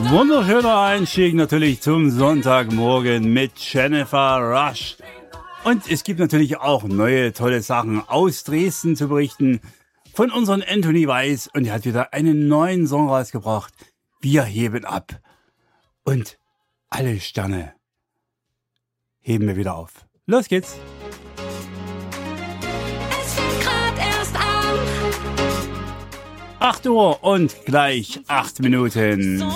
Wunderschöner Einstieg natürlich zum Sonntagmorgen mit Jennifer Rush. Und es gibt natürlich auch neue tolle Sachen aus Dresden zu berichten von unserem Anthony Weiss. Und er hat wieder einen neuen Song rausgebracht. Wir heben ab. Und alle Sterne heben wir wieder auf. Los geht's. Es fängt grad erst an. 8 Uhr und gleich 8 Minuten.